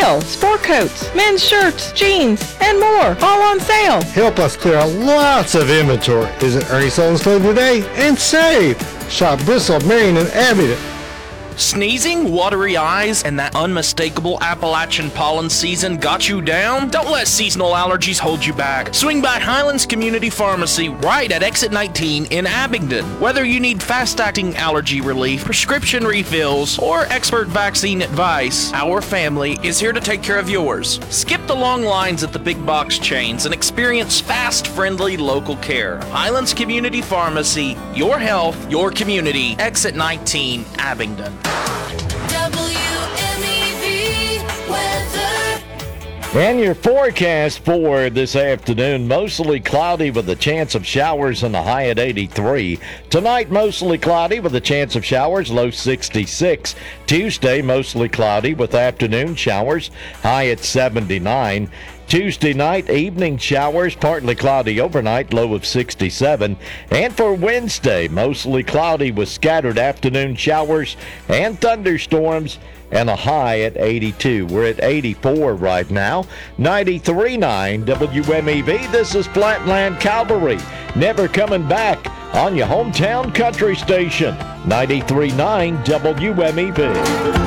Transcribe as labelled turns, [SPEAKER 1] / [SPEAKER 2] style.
[SPEAKER 1] hail, sport coats, men's shirts, jeans, and more, all on sale.
[SPEAKER 2] Help us clear out lots of inventory. Visit Ernie Sullivan's Clothing today and save. Shop Bristol, Marion, and Abingdon.
[SPEAKER 3] Sneezing, watery eyes, and that unmistakable Appalachian pollen season got you down? Don't let seasonal allergies hold you back. Swing by Highlands Community Pharmacy right at Exit 19 in Abingdon. Whether you need fast-acting allergy relief, prescription refills, or expert vaccine advice, our family is here to take care of yours. Skip the long lines at the big box chains and experience fast, friendly local care. Highlands Community Pharmacy, your health, your community. Exit 19, Abingdon.
[SPEAKER 4] WMEV weather.
[SPEAKER 5] And your forecast for this afternoon, mostly cloudy with a chance of showers and a high at 83. Tonight, mostly cloudy with a chance of showers, low 66. Tuesday, mostly cloudy with afternoon showers, high at 79. Tuesday night, evening showers, partly cloudy overnight, low of 67. And for Wednesday, mostly cloudy with scattered afternoon showers and thunderstorms, and a high at 82. We're at 84 right now. 93.9 WMEV. This is Flatland Cavalry. Never coming back on your hometown country station. 93.9 WMEV.